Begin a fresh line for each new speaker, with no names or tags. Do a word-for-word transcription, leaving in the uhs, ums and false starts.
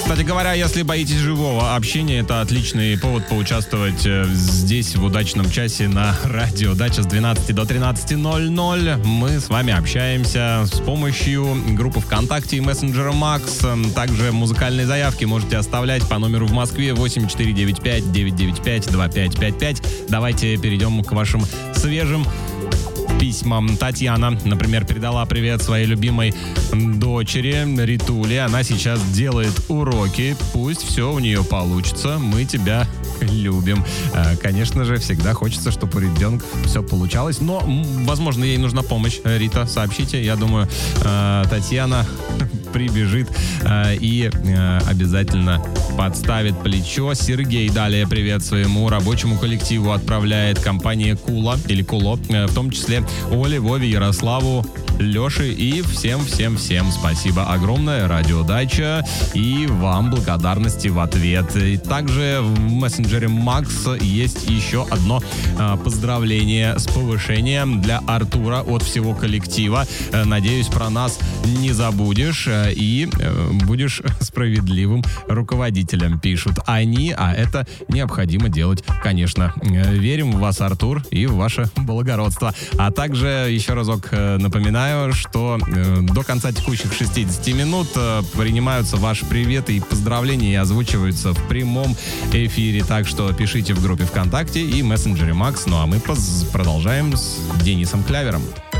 Кстати говоря, если боитесь живого общения, это отличный повод поучаствовать здесь в удачном часе на радио Дача с двенадцати до тринадцати ноль-ноль. Мы с вами общаемся с помощью группы ВКонтакте и мессенджера Макс. Также музыкальные заявки можете оставлять по номеру в Москве восемь четыре девять пять девять девять пять два пять пять пять. Давайте перейдем к вашим свежим письмам. Татьяна, например, передала привет своей любимой дочери Ритуле. Она сейчас делает уроки. Пусть все у нее получится. Мы тебя любим. Конечно же, всегда хочется, чтобы у ребенка все получалось. Но, возможно, ей нужна помощь. Рита, сообщите. Я думаю, Татьяна прибежит и обязательно подставит плечо. Сергей далее привет своему рабочему коллективу отправляет компания Кула или Куло, в том числе Оле, Вове, Ярославу, Леше и всем-всем-всем спасибо огромное, Радио Дача, и вам благодарности в ответ. И также в мессенджере Макс есть еще одно а, поздравление с повышением для Артура от всего коллектива. Надеюсь, про нас не забудешь и э, будешь справедливым руководителем, пишут они, а это необходимо делать, конечно. Верим в вас, Артур, и в ваше благородство. А также еще разок напоминаю, что э, до конца текущих шестидесяти минут э, принимаются ваши приветы и поздравления и озвучиваются в прямом эфире. Так что пишите в группе ВКонтакте и мессенджере Макс. Ну а мы поз- продолжаем с Денисом Клявером.